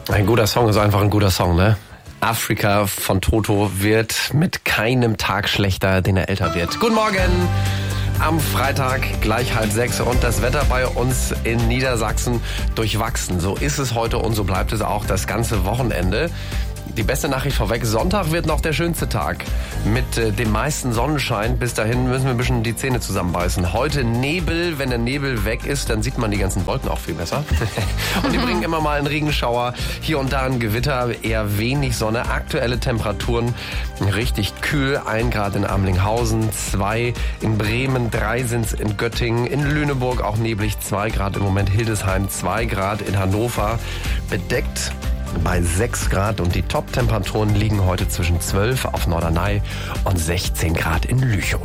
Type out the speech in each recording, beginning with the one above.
Ein guter Song ist einfach ein guter Song, ne? Afrika von Toto wird mit keinem Tag schlechter, den er älter wird. Guten Morgen! Am Freitag gleich 5:30 und das Wetter bei uns in Niedersachsen durchwachsen. So ist es heute und so bleibt es auch das ganze Wochenende. Die beste Nachricht vorweg, Sonntag wird noch der schönste Tag mit dem meisten Sonnenschein. Bis dahin müssen wir ein bisschen die Zähne zusammenbeißen. Heute Nebel, wenn der Nebel weg ist, dann sieht man die ganzen Wolken auch viel besser. Und die bringen immer mal einen Regenschauer, hier und da ein Gewitter, eher wenig Sonne. Aktuelle Temperaturen richtig kühl, 1 Grad in Amlinghausen, 2 in Bremen, 3 sind's in Göttingen, in Lüneburg auch neblig, 2 Grad im Moment, Hildesheim 2 Grad, in Hannover bedeckt bei 6 Grad und die Top-Temperaturen liegen heute zwischen 12 auf Norderney und 16 Grad in Lüchow.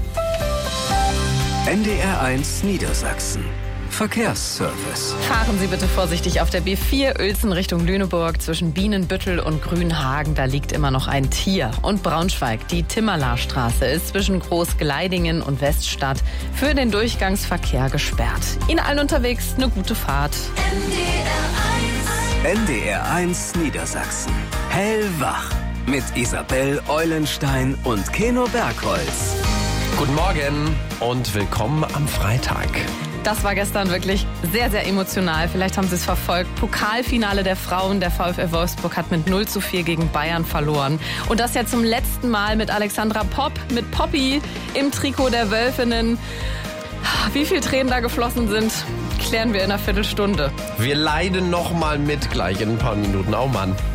NDR1 Niedersachsen. Verkehrsservice. Fahren Sie bitte vorsichtig auf der B4 Uelzen Richtung Lüneburg zwischen Bienenbüttel und Grünhagen. Da liegt immer noch ein Tier. Und Braunschweig, die Timmerlarstraße ist zwischen Großgleidingen und Weststadt für den Durchgangsverkehr gesperrt. Ihnen allen unterwegs eine gute Fahrt. NDR1 Niedersachsen. Hellwach. Mit Isabel Eulenstein und Keno Bergholz. Guten Morgen und willkommen am Freitag. Das war gestern wirklich sehr, sehr emotional. Vielleicht haben Sie es verfolgt. Pokalfinale der Frauen. Der VfL Wolfsburg hat mit 0:4 gegen Bayern verloren. Und das ja zum letzten Mal mit Alexandra Popp, mit Poppy im Trikot der Wölfinnen. Wie viel Tränen da geflossen sind, klären wir in einer Viertelstunde. Wir leiden noch mal mit gleich in ein paar Minuten. Oh Mann.